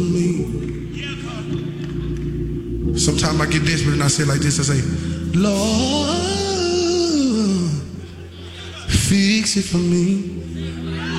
Sometimes I get desperate and I say it like this. I say, Lord, fix it for me.